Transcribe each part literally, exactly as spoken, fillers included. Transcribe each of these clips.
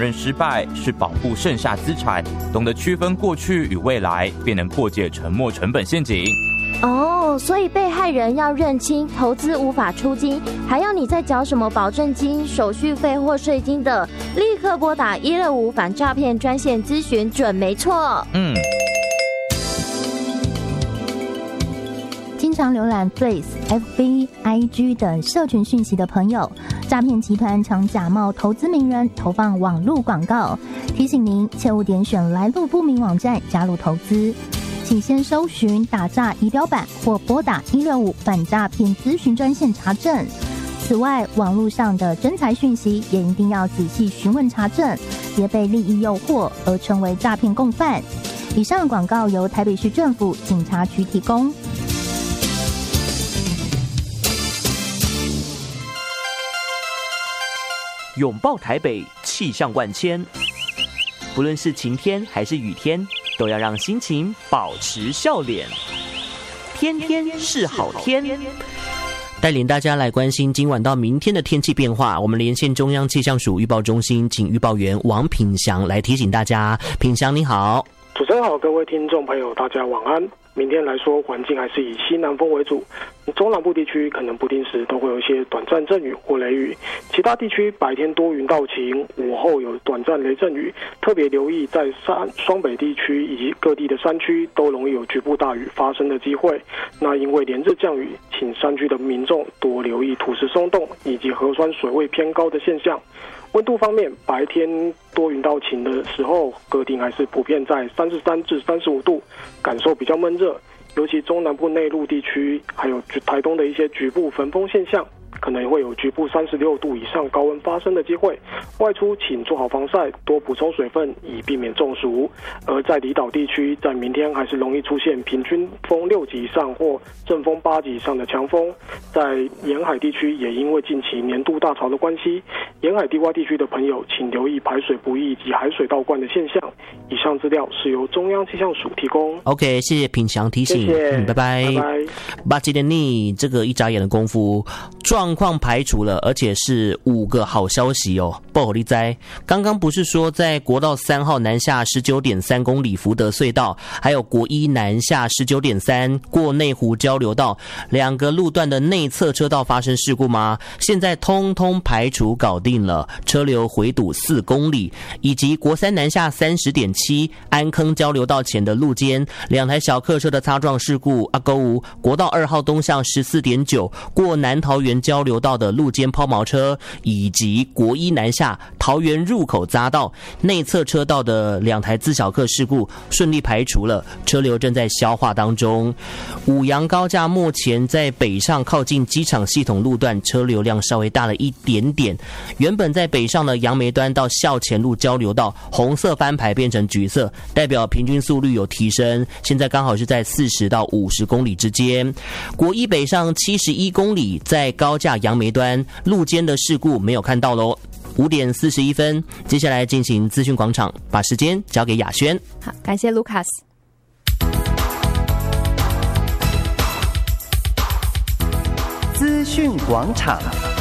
认失败，是保护剩下资产，懂得区分过去与未来，便能破解沉没成本陷阱。 哦，所以被害人要认清投资无法出金，还要你再缴什么保证金、手续费或税金的，立刻拨打一六五反诈骗专线咨询准没错。 嗯。 经常浏览 Face、F B、I G 等社群讯息的朋友，诈骗集团常假冒投资名人投放网络广告，提醒您切勿点选来路不明网站加入投资，请先搜寻打诈仪表板或拨打一六五反诈骗咨询专线查证。此外，网络上的真财讯息也一定要仔细询问查证，别被利益诱惑而成为诈骗共犯。以上广告由台北市政府警察局提供。 拥抱台北，气象万千。不论是晴天还是雨天，都要让心情保持笑脸。天天是好天。带领大家来关心今晚到明天的天气变化。我们连线中央气象署预报中心，请预报员王品祥来提醒大家。品祥你好。 主持人好，各位听众朋友大家晚安。明天来说，环境还是以西南风为主，中南部地区可能不定时都会有一些短暂阵雨或雷雨，其他地区白天多云到晴，午后有短暂雷阵雨。特别留意在山双北地区以及各地的山区都容易有局部大雨发生的机会。那因为连日降雨，请山区的民众多留意土石松动以及河川水位偏高的现象。温度方面，白天多云到晴的时候，各地还是普遍在三十三至三十五度，感受比较闷热。尤其中南部内陆地区，还有台东的一些局部焚风现象，可能会有局部三十六度以上高温发生的机会。外出请做好防晒，多补充水分，以避免中暑。而在离岛地区，在明天还是容易出现平均风六级以上或阵风八级以上的强风。在沿海地区，也因为近期年度大潮的关系，沿海低洼地区的朋友请留意排水不易以及海水倒灌的现象。以上资料是由中央气象署提供。 OK， 谢谢品祥提醒。 谢谢、 嗯、拜拜拜拜。 巴基的你这个一眨眼的功夫，状况排除了，而且是五个好消息哦。不好利哉，刚刚不是说在国道三号南下 十九点三公里福德隧道，还有国一南下 十九点三过内湖交流道两个路段的内侧车道发生事故吗？现在通通排除搞定了，车流回堵四公里，以及国三南下 三十点七安坑交流道前的路肩两台小客车的擦撞事故。阿沟无国道二号东向 十四点九过南桃园交流道的路肩抛锚车，以及国一南下桃园入口匝道内侧车道的两台自小客事故顺利排除了，车流正在消化当中。五杨高架目前在北上靠近机场系统路段车流量稍微大了一点点，原本在北上的杨梅端到校前路交流道红色翻牌变成橘色，代表平均速率有提升，现在刚好是在四十到五十公里之间。国一北上七十一公里，在高架杨梅端路肩的事故没有看到咯。五点四十一分，接下来进行资讯广场，把时间交给雅轩。 好，感谢卢卡斯。 资讯广场。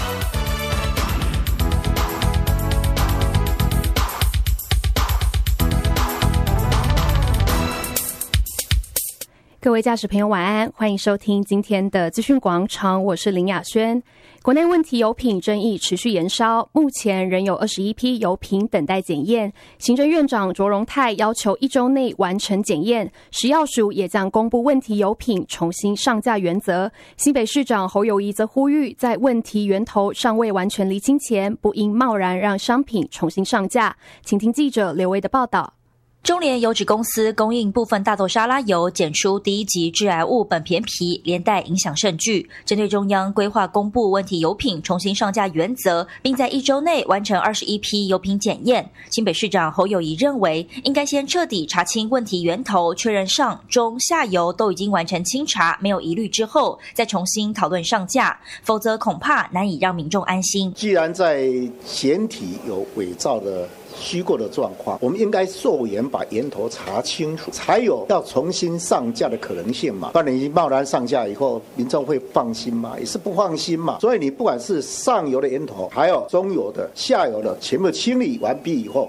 各位驾驶朋友晚安，欢迎收听今天的资讯广场，我是林雅轩。国内问题油品争议持续延烧，目前仍有二十一批油品等待检验。行政院长卓荣泰要求一周内完成检验，食药署也将公布问题油品重新上架原则。新北市长侯友宜则呼吁，在问题源头尚未完全厘清前，不应贸然让商品重新上架。请听记者刘威的报道。 中联油脂公司供应部分大豆沙拉油检出第一级致癌物苯醃醚，连带影响甚巨。针对中央规划公布问题油品重新上架原则，并在一周内完成二十一批油品检验，新北市长侯友宜认为，应该先彻底查清问题源头，确认上中下游都已经完成清查，没有疑虑之后，再重新讨论上架，否则恐怕难以让民众安心。 既然在检体有伪造的虚构的状况，我们应该溯源把源头查清楚，才有要重新上架的可能性嘛。不然你贸然上架以后，民众会放心吗？也是不放心嘛。所以你不管是上游的源头，还有中游的、下游的，全部清理完毕以后，